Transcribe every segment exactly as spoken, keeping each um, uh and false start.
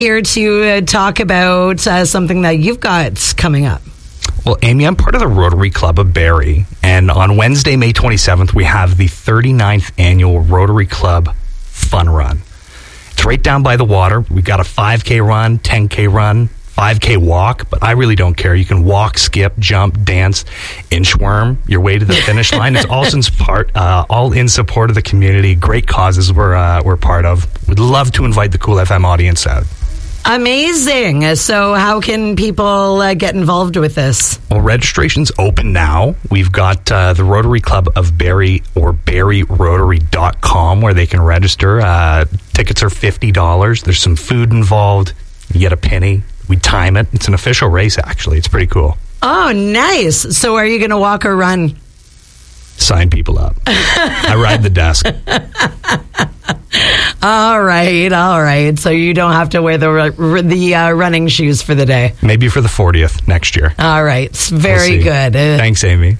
Here to uh, talk about uh, something that you've got coming up. Well, Amy, I'm part of the Rotary Club of Barrie, and on Wednesday, May twenty-seventh, we have the thirty-ninth annual Rotary Club Fun Run. It's right down by the water. We've got a five K run, ten K run, five K walk, but I really don't care. You can walk, skip, jump, dance, inchworm your way to the finish line. It's all in support, uh, all in support of the community. Great causes we're uh, we're part of. We'd love to invite the Cool F M audience out. Amazing. So how can people uh, get involved with this? Well, registration's open now. We've got uh, the Rotary Club of Barrie or barrie rotary dot com where they can register. Uh, tickets are fifty dollars. There's some food involved. You get a penny. We time it. It's an official race, actually. It's pretty cool. Oh, nice. So are you going to walk or run? Sign people up. I ride the desk. All right, all right. So you don't have to wear the the uh, running shoes for the day. Maybe for the fortieth next year. All right, very we'll good. Uh, Thanks, Amy.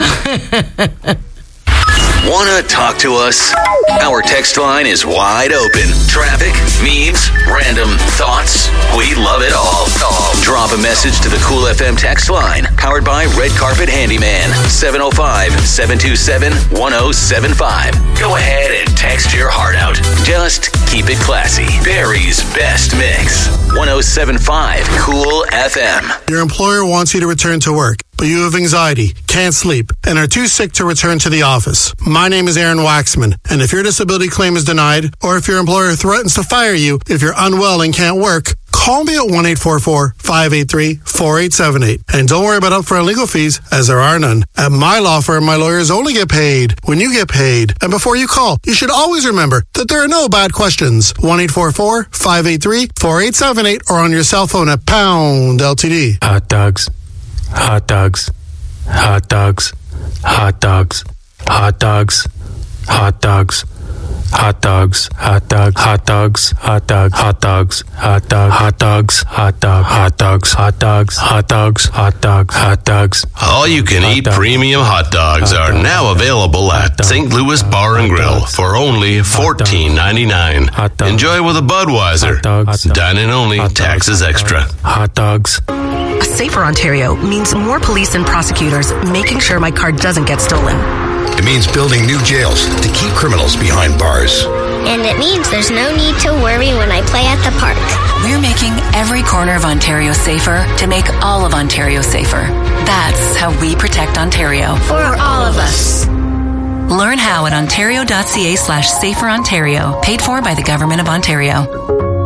Want to talk to us? Our text line is wide open. Traffic, memes, random thoughts. We love it all. Drop a message to the Cool F M text line, powered by Red Carpet Handyman, seven oh five, seven two seven, one oh seven five. Go ahead and text your heart out. Just keep it classy. Barrie's best mix. one oh seven point five Cool F M. Your employer wants you to return to work, but you have anxiety, can't sleep, and are too sick to return to the office. My name is Aaron Waxman, and if your disability claim is denied, or if your employer threatens to fire you if you're unwell and can't work, call me at one eight four four, five eight three, four eight seven eight. And don't worry about upfront legal fees, as there are none. At my law firm, my lawyers only get paid when you get paid. And before you call, you should always remember that there are no bad questions. one eight four four, five eight three, four eight seven eight or on your cell phone at pound L T D. Hot dogs. Hot dogs. Hot dogs. Hot dogs. Hot dogs. Hot dogs. Hot dogs, hot dogs, hot dogs, hot dogs, hot dogs, hot dogs, hot dogs, hot dog, hot dogs, hot dogs, hot dogs, hot dogs, hot dogs. All you can eat premium hot dogs are now available at Saint Louis Bar and Grill for only fourteen ninety-nine. Enjoy with a Budweiser. Dine in only, taxes extra. Hot dogs. A safer Ontario means more police and prosecutors making sure my car doesn't get stolen. It means building new jails to keep criminals behind bars. And it means there's no need to worry when I play at the park. We're making every corner of Ontario safer to make all of Ontario safer. That's how we protect Ontario. For all of us. Learn how at ontario.ca slash safer Ontario. Paid for by the Government of Ontario.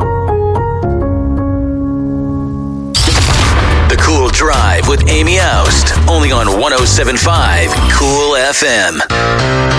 The Cool Drive with Amy Oust, only on one oh seven point five Cool F M.